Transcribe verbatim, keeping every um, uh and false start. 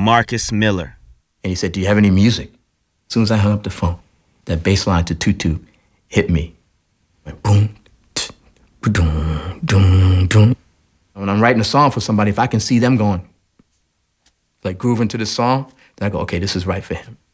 Marcus Miller. And he said, do you have any music? As soon as I hung up the phone, that bass line to Tutu hit me. Went boom, tch, boom, boom, boom. When I'm writing a song for somebody, if I can see them going, like grooving to the song, then I go, okay, this is right for him.